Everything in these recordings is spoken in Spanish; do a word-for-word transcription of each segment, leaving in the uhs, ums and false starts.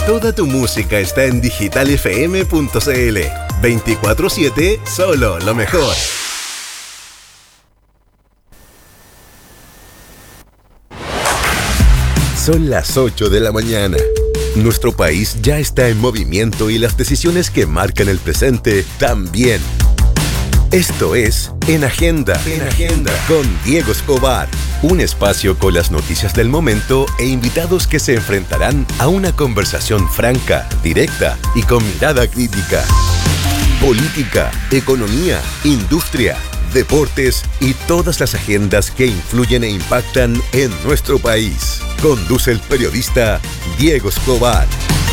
Toda tu música está en digital f m punto c l. veinticuatro siete, solo lo mejor. Son las ocho de la mañana. Nuestro país ya está en movimiento y las decisiones que marcan el presente también. Esto es En Agenda, en Agenda, con Diego Escobar. Un espacio con las noticias del momento e invitados que se enfrentarán a una conversación franca, directa y con mirada crítica. Política, economía, industria, deportes y todas las agendas que influyen e impactan en nuestro país. Conduce el periodista Diego Escobar.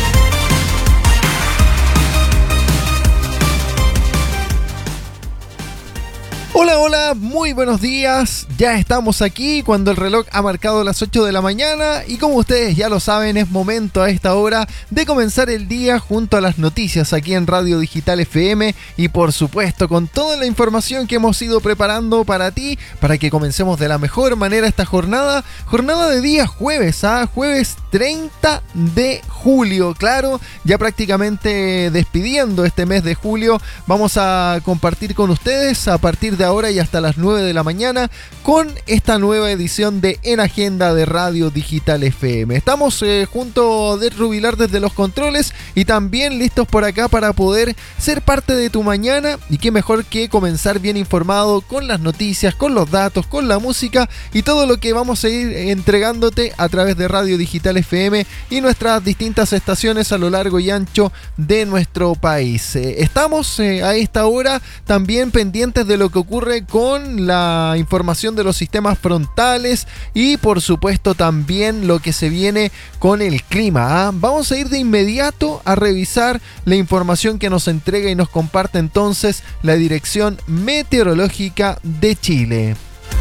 Hola, hola, muy buenos días. Ya estamos aquí cuando el reloj ha marcado las ocho de la mañana y como ustedes ya lo saben, es momento a esta hora de comenzar el día junto a las noticias aquí en Radio Digital F M y por supuesto con toda la información que hemos ido preparando para ti, para que comencemos de la mejor manera esta jornada, jornada de día jueves, ¿ah? Jueves treinta de julio, claro, ya prácticamente despidiendo este mes de julio, vamos a compartir con ustedes a partir de ahora y hasta las nueve de la mañana con esta nueva edición de En Agenda de Radio Digital F M. Estamos eh, junto a Det Rubilar desde los controles y también listos por acá para poder ser parte de tu mañana y qué mejor que comenzar bien informado con las noticias, con los datos, con la música y todo lo que vamos a ir entregándote a través de Radio Digital F M y nuestras distintas estaciones a lo largo y ancho de nuestro país. Eh, estamos eh, a esta hora también pendientes de lo que ocurre con la información de los sistemas frontales y por supuesto también lo que se viene con el clima, ¿ah? Vamos a ir de inmediato a revisar la información que nos entrega y nos comparte entonces la Dirección Meteorológica de Chile.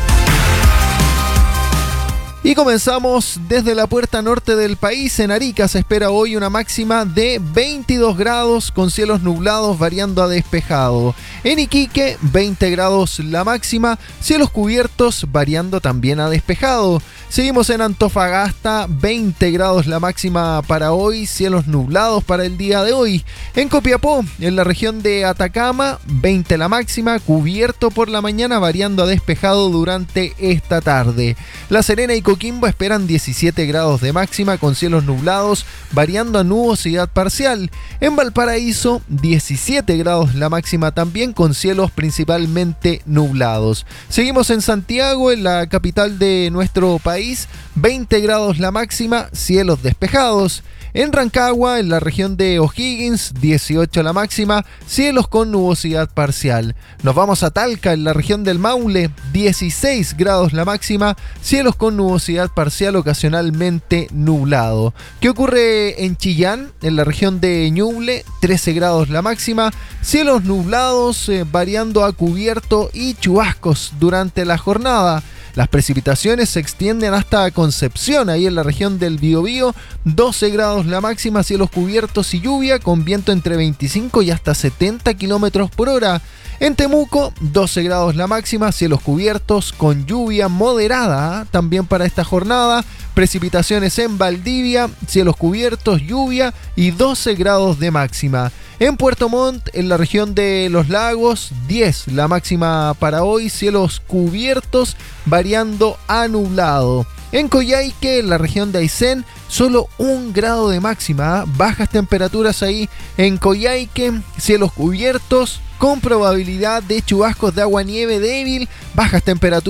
Y comenzamos desde la puerta norte del país. En Arica se espera hoy una máxima de veintidós grados con cielos nublados variando a despejado. En Iquique, veinte grados la máxima, cielos cubiertos variando también a despejado. Seguimos en Antofagasta, veinte grados la máxima para hoy, cielos nublados para el día de hoy. En Copiapó, en la región de Atacama, veinte la máxima, cubierto por la mañana variando a despejado durante esta tarde. La Serena y Coquimbo esperan diecisiete grados de máxima con cielos nublados, variando a nubosidad parcial. En Valparaíso, diecisiete grados la máxima también con cielos principalmente nublados. Seguimos en Santiago, en la capital de nuestro país, veinte grados la máxima, cielos despejados. En Rancagua, en la región de O'Higgins, dieciocho la máxima, cielos con nubosidad parcial. Nos vamos a Talca, en la región del Maule, dieciséis grados la máxima, cielos con nubosidad parcial ocasionalmente nublado. ¿Qué ocurre en Chillán, en la región de Ñuble? trece grados la máxima, cielos nublados eh, variando a cubierto y chubascos durante la jornada. Las precipitaciones se extienden hasta Concepción, ahí en la región del Biobío, doce grados la máxima, cielos cubiertos y lluvia, con viento entre veinticinco y hasta setenta kilómetros por hora. En Temuco, doce grados la máxima, cielos cubiertos, con lluvia moderada, ¿eh? También para esta jornada. Precipitaciones en Valdivia, cielos cubiertos, lluvia y doce grados de máxima. En Puerto Montt, en la región de Los Lagos, diez la máxima para hoy, cielos cubiertos, variando a nublado. En Coyhaique, en la región de Aysén, solo un grado de máxima, ¿eh? Bajas temperaturas ahí en Coyhaique, cielos cubiertos, con probabilidad de chubascos de agua-nieve débil, bajas temperaturas